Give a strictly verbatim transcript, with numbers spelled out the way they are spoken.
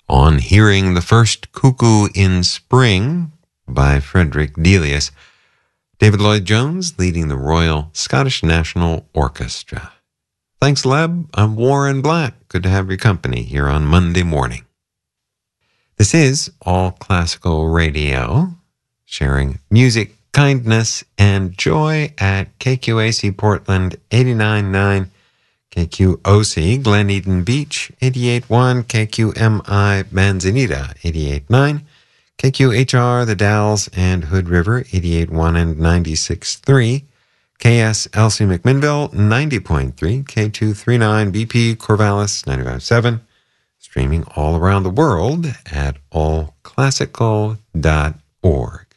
On Hearing the First Cuckoo in Spring by Frederick Delius. David Lloyd-Jones leading the Royal Scottish National Orchestra. Thanks, Leb. I'm Warren Black. Good to have your company here on Monday morning. This is All Classical Radio, sharing music, kindness, and joy at K Q A C Portland eighty-nine point nine, K Q O C Glen Eden Beach eighty-eight point one, K Q M I Manzanita eighty-eight point nine, K Q H R The Dalles and Hood River eighty-eight point one and ninety-six point three, K S L C McMinnville ninety point three, K two thirty-nine B P Corvallis ninety-five point seven, streaming all around the world at all classical dot org.